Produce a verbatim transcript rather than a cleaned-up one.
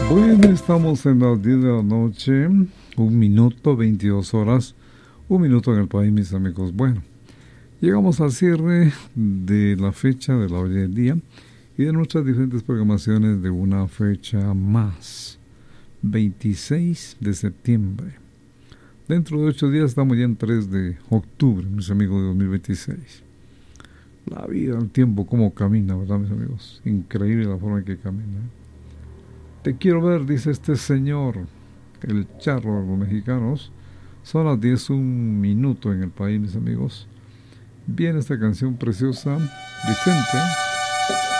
Bueno, estamos en las diez de la noche, un minuto, veintidós horas, un minuto en el país, mis amigos. Bueno, llegamos al cierre de la fecha de la olla del día y de nuestras diferentes programaciones de una fecha más, veintiséis de septiembre. Dentro de ocho días estamos ya en tres de octubre, mis amigos, de dos mil veintiséis. La vida, el tiempo, cómo camina, ¿verdad, mis amigos? Increíble la forma en que camina. Te quiero ver, dice este señor, el charro de los mexicanos. Son las diez, un minuto en el país, mis amigos. Bien, esta canción preciosa, Vicente.